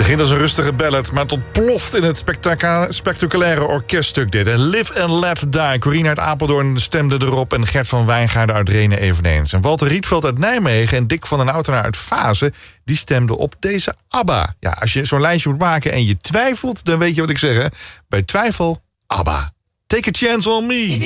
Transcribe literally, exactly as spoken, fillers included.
begint als een rustige ballad, maar het ontploft in het spectaca- spectaculaire orkeststuk dit. En Live and Let Die. Corine uit Apeldoorn stemde erop en Gert van Wijngaarden uit Renen eveneens. En Walter Rietveld uit Nijmegen en Dick van den Outenaar uit Fase, die stemden op deze ABBA. Ja, als je zo'n lijstje moet maken en je twijfelt, dan weet je wat ik zeg, hè? Bij twijfel, ABBA. Take a chance on me.